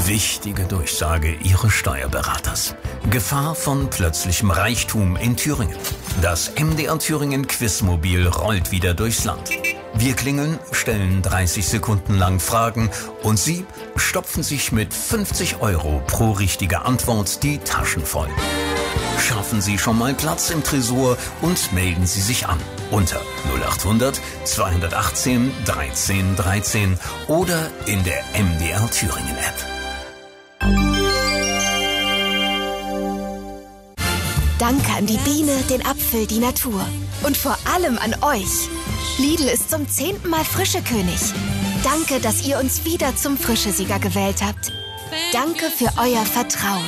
Wichtige Durchsage Ihres Steuerberaters. Gefahr von plötzlichem Reichtum in Thüringen. Das MDR Thüringen Quizmobil rollt wieder durchs Land. Wir klingeln, stellen 30 Sekunden lang Fragen und Sie stopfen sich mit 50 € pro richtige Antwort die Taschen voll. Schaffen Sie schon mal Platz im Tresor und melden Sie sich an unter 0800 218 13 13 oder in der MDR Thüringen App. Danke an die Biene, den Apfel, die Natur. Und vor allem an euch. Lidl ist zum 10. Mal Frischekönig. Danke, dass ihr uns wieder zum Frischesieger gewählt habt. Danke für euer Vertrauen.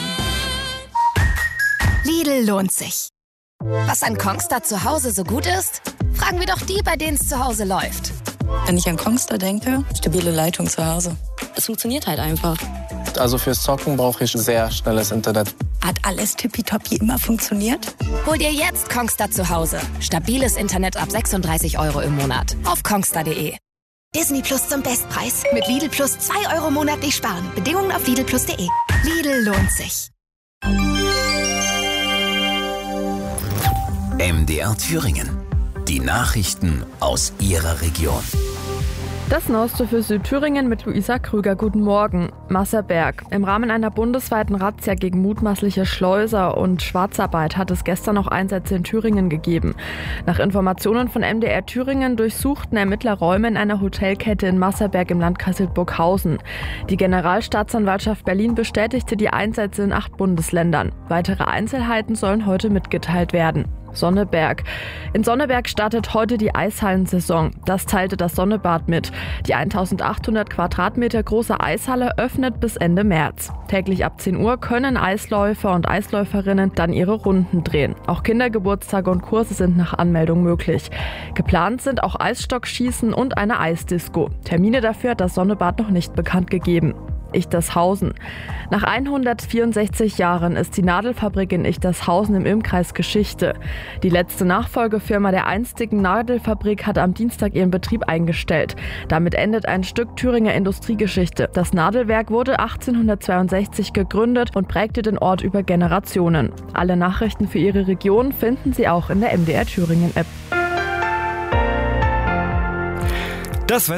Lidl lohnt sich. Was an Kongstar zu Hause so gut ist? Fragen wir doch die, bei denen es zu Hause läuft. Wenn ich an Kongstar denke, stabile Leitung zu Hause. Es funktioniert halt einfach. Also fürs Zocken brauche ich sehr schnelles Internet. Hat alles tippitoppi immer funktioniert? Hol dir jetzt Kongstar zu Hause. Stabiles Internet ab 36 € im Monat. Auf kongstar.de. Disney Plus zum Bestpreis. Mit Lidl Plus 2 € monatlich sparen. Bedingungen auf lidlplus.de. Lidl lohnt sich. MDR Thüringen. Die Nachrichten aus Ihrer Region. Das Neueste für Südthüringen mit Luisa Krüger. Guten Morgen. Masserberg. Im Rahmen einer bundesweiten Razzia gegen mutmaßliche Schleuser und Schwarzarbeit hat es gestern noch Einsätze in Thüringen gegeben. Nach Informationen von MDR Thüringen durchsuchten Ermittler Räume in einer Hotelkette in Masserberg im Landkreis Hildburghausen. Die Generalstaatsanwaltschaft Berlin bestätigte die Einsätze in 8 Bundesländern. Weitere Einzelheiten sollen heute mitgeteilt werden. Sonneberg. In Sonneberg startet heute die Eishallensaison. Das teilte das Sonnebad mit. Die 1800 Quadratmeter große Eishalle öffnet bis Ende März. Täglich ab 10 Uhr können Eisläufer und Eisläuferinnen dann ihre Runden drehen. Auch Kindergeburtstage und Kurse sind nach Anmeldung möglich. Geplant sind auch Eisstockschießen und eine Eisdisco. Termine dafür hat das Sonnebad noch nicht bekannt gegeben. Ichtershausen. Nach 164 Jahren ist die Nadelfabrik in Ichtershausen im Ilmkreis Geschichte. Die letzte Nachfolgefirma der einstigen Nadelfabrik hat am Dienstag ihren Betrieb eingestellt. Damit endet ein Stück Thüringer Industriegeschichte. Das Nadelwerk wurde 1862 gegründet und prägte den Ort über Generationen. Alle Nachrichten für Ihre Region finden Sie auch in der MDR Thüringen App.